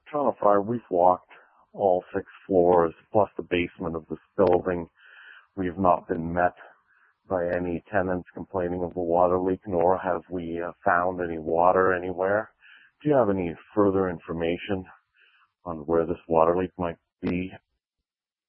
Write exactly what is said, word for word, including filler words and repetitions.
Town Fire, we've walked all six floors plus the basement of this building. We have not been met by any tenants complaining of a water leak, nor have we uh, found any water anywhere. Do you have any further information on where this water leak might be